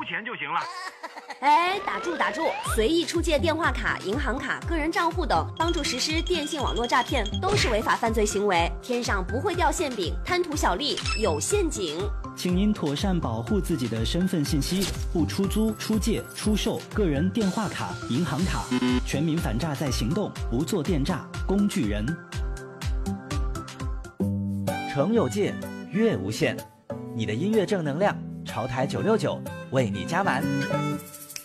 钱就行了。 哎，打住！随意出借电话卡、银行卡、个人账户等，帮助实施电信网络诈骗，都是违法犯罪行为。天上不会掉馅饼，贪图小利有陷阱。 请您妥善保护自己的身份信息，不出租、出借、出售个人电话卡、银行卡。全民反诈在行动，不做电诈工具人。 城有界，乐无限，你的音乐正能量，潮台969为你加满。